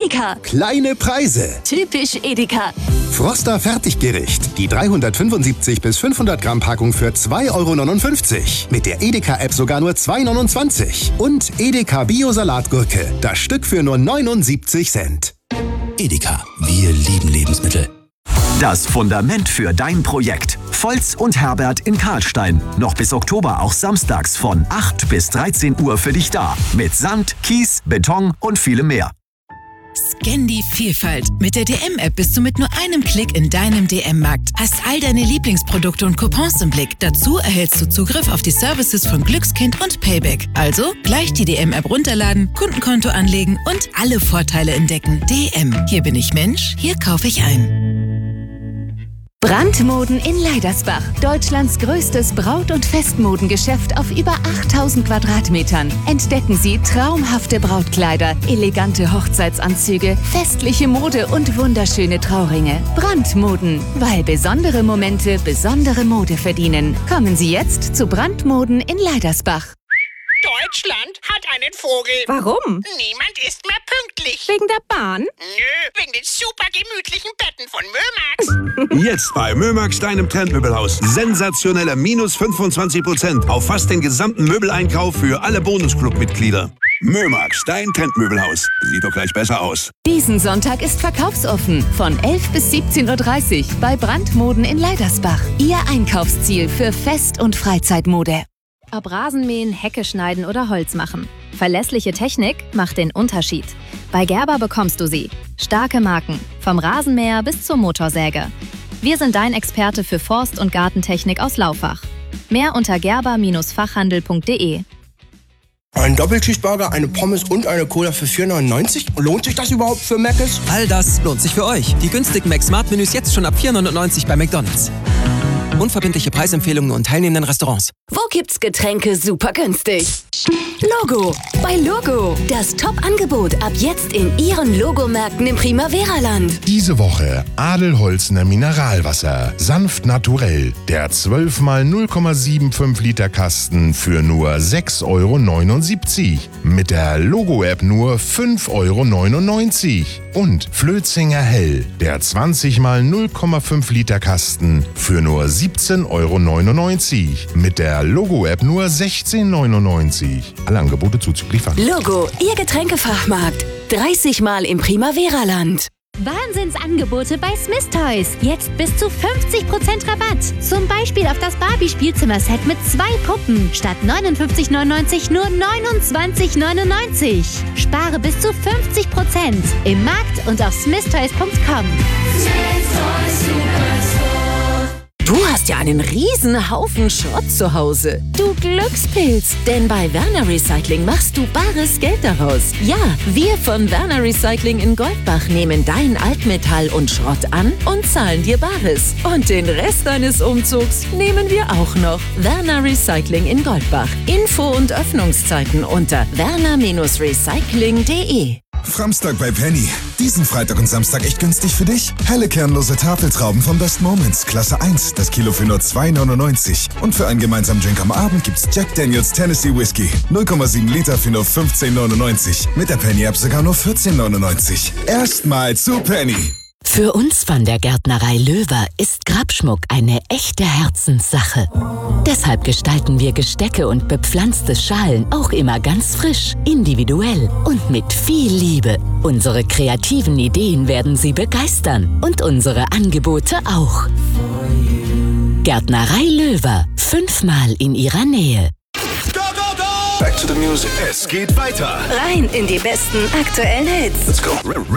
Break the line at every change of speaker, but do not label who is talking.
Edeka.
Kleine Preise.
Typisch Edeka.
Froster Fertiggericht. Die 375 bis 500 Gramm Packung für 2,59 €. Mit der Edeka-App sogar nur 2,29 €. Und Edeka Bio-Salatgurke. Das Stück für nur 79 Cent.
Edeka. Wir lieben Lebensmittel.
Das Fundament für dein Projekt. Volz und Herbert in Karlstein. Noch bis Oktober auch samstags von 8 bis 13 Uhr für dich da. Mit Sand, Kies, Beton und vielem mehr.
Scan die Vielfalt. Mit der DM-App bist du mit nur einem Klick in deinem DM-Markt. Hast all deine Lieblingsprodukte und Coupons im Blick. Dazu erhältst du Zugriff auf die Services von Glückskind und Payback. Also gleich die DM-App runterladen, Kundenkonto anlegen und alle Vorteile entdecken. DM. Hier bin ich Mensch, hier kaufe ich ein.
Brandmoden in Leidersbach. Deutschlands größtes Braut- und Festmodengeschäft auf über 8000 Quadratmetern. Entdecken Sie traumhafte Brautkleider, elegante Hochzeitsanzüge, festliche Mode und wunderschöne Trauringe. Brandmoden, weil besondere Momente besondere Mode verdienen. Kommen Sie jetzt zu Brandmoden in Leidersbach.
Deutschland hat einen Vogel.
Warum?
Niemand ist mehr pünktlich.
Wegen der Bahn?
Nö, wegen den super gemütlichen Betten von Mömax.
Jetzt bei Mömax, deinem Trendmöbelhaus. Sensationelle minus 25% auf fast den gesamten Möbeleinkauf für alle Bonusclub-Mitglieder. Mömax, dein Trendmöbelhaus. Sieht doch gleich besser aus.
Diesen Sonntag ist verkaufsoffen von 11 bis 17:30 Uhr bei Brandmoden in Leidersbach. Ihr Einkaufsziel für Fest- und Freizeitmode.
Ob Rasenmähen, Hecke schneiden oder Holz machen. Verlässliche Technik macht den Unterschied. Bei Gerber bekommst du sie. Starke Marken, vom Rasenmäher bis zur Motorsäge. Wir sind dein Experte für Forst- und Gartentechnik aus Laufach. Mehr unter gerber-fachhandel.de.
Ein Doppelcheeseburger, eine Pommes und eine Cola für 4,99 €? Lohnt sich das überhaupt für Mc's?
All das lohnt sich für euch. Die günstigen Mac-Smart-Menüs jetzt schon ab 4,99 € bei McDonald's. Unverbindliche Preisempfehlungen und teilnehmenden Restaurants.
Wo gibt's Getränke super günstig? Logo. Bei Logo. Das Top-Angebot ab jetzt in Ihren Logomärkten im Primavera-Land.
Diese Woche Adelholzner Mineralwasser. Sanft naturell. Der 12 mal 0,75 Liter Kasten für nur 6,79 €. Mit der Logo-App nur 5,99 €. Und Flötzinger Hell. Der 20 mal 0,5 Liter Kasten für nur 17,99 €. Mit der Logo-App nur 16,99 €. Alle Angebote zuzüglich Pfand.
Logo, Ihr Getränkefachmarkt. 30 Mal im Primavera-Land.
Wahnsinnsangebote bei Smith Toys. Jetzt bis zu 50% Rabatt. Zum Beispiel auf das Barbie-Spielzimmerset mit 2 Puppen. Statt 59,99 nur 29,99. Spare bis zu 50% im Markt und auf smithtoys.com.
Du hast ja einen riesen Haufen Schrott zu Hause. Du Glückspilz. Denn bei Werner Recycling machst du bares Geld daraus. Ja, wir von Werner Recycling in Goldbach nehmen dein Altmetall und Schrott an und zahlen dir Bares. Und den Rest deines Umzugs nehmen wir auch noch. Werner Recycling in Goldbach. Info und Öffnungszeiten unter werner-recycling.de.
Framstag bei Penny. Diesen Freitag und Samstag echt günstig für dich. Helle kernlose Tafeltrauben von Best Moments, Klasse 1, das Kilo für nur 2,99 €. Und für einen gemeinsamen Drink am Abend gibt's Jack Daniels Tennessee Whiskey. 0,7 Liter für nur 15,99 €. Mit der Penny-App sogar nur 14,99 €. Erstmal zu Penny.
Für uns von der Gärtnerei Löwer ist Grabschmuck eine echte Herzenssache. Deshalb gestalten wir Gestecke und bepflanzte Schalen auch immer ganz frisch, individuell und mit viel Liebe. Unsere kreativen Ideen werden Sie begeistern und unsere Angebote auch. Gärtnerei Löwer, 5-mal in Ihrer Nähe.
Back to the music. Es geht weiter.
Rein in die besten aktuellen Hits.
Let's go.